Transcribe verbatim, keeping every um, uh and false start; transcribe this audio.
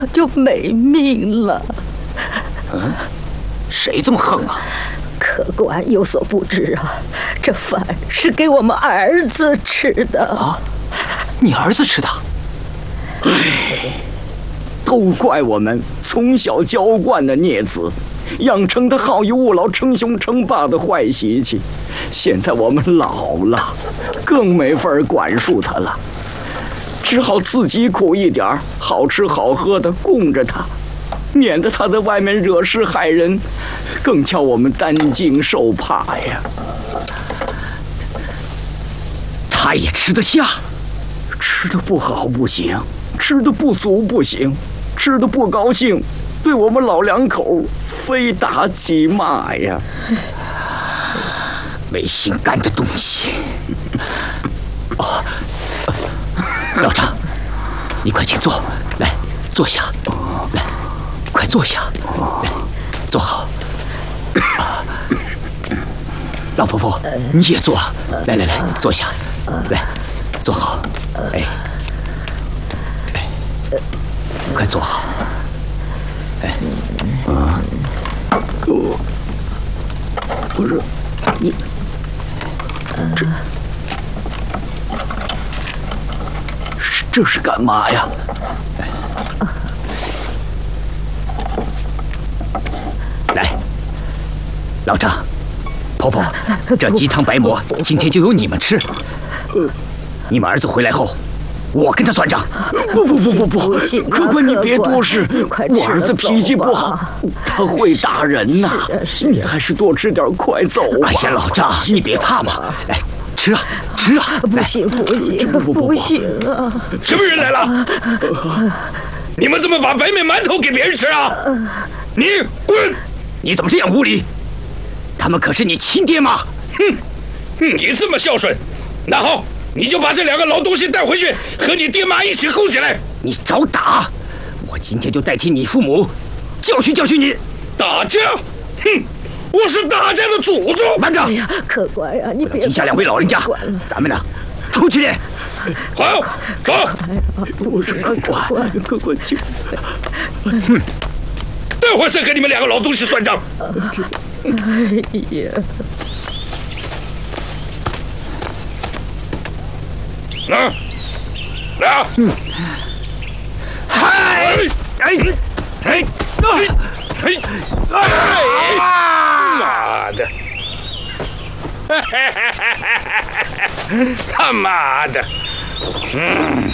就没命了。 嗯，谁这么横啊？ 客官有所不知啊，这饭是给我们儿子吃的啊！你儿子吃的？唉，都怪我们从小娇惯的孽子，养成他好逸恶劳、称兄称爸的坏习气。现在我们老了，更没法管束他了，只好自己苦一点，好吃好喝的供着他，免得他在外面惹事害人，更叫我们担惊受怕呀。他也吃得下，吃得不好不行，吃得不足不行，吃得不高兴，对我们老两口非打即骂呀。没心肝的东西！哦，老张，你快请坐，来坐下，来，快坐下，来，坐好。老婆婆，你也坐，来来来，坐下，来，坐好，哎，哎，快坐好，哎，啊，我不是你。这这是干嘛呀？来，老张，婆婆，这鸡汤白馍今天就由你们吃。你们儿子回来后，我跟他算账。不不不不不，客官你别多事，我儿子脾气不好，他会打人呐。你还是多吃点，快走吧。哎呀，老张，你别怕嘛，来吃啊吃啊！ 不行不行不行啊！ 什么人来了？你们怎么把白面馒头给别人吃啊？你滚！ 你怎么这样无礼？他们可是你亲爹妈。 哼，你这么孝顺，那好。你就把这两个老东西带回去，和你爹妈一起扣起来。 你找打！我今天就代替你父母教训教训你。 打架？哼！我是打架的祖宗。 慢着！ 哎呀，客官呀，你别惊吓两位老人家。咱们呢，出去练。 好，走。 我是客官，客官请。 哼！待会儿再跟你们两个老东西算账。 哎呀！ 啊！来啊！嗯， 嗨！哎哎哎哎！妈的！他妈的！嗯。